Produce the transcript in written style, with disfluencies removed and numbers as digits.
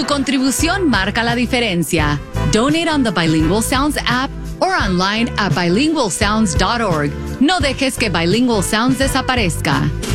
Tu contribución marca la diferencia. Donate on the Bilingual Sounds app or online at bilingualsounds.org. No dejes que Bilingual Sounds desaparezca.